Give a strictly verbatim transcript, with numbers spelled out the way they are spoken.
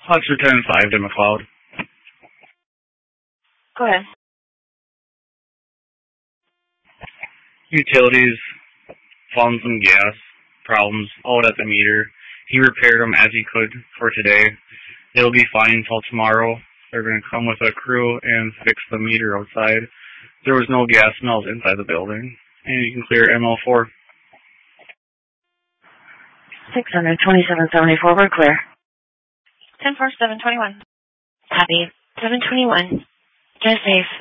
Hawks ten five to McLeod. Go ahead. Utilities found some gas problems out at the meter. He repaired them as he could for today. It'll be fine until tomorrow. They're going to come with a crew and fix the meter outside. There was no gas smells inside the building. And you can clear M L four. six hundred twenty-seven seventy-four, we're clear. ten four, seven twenty-one. Copy. seven twenty-one. Drive safe.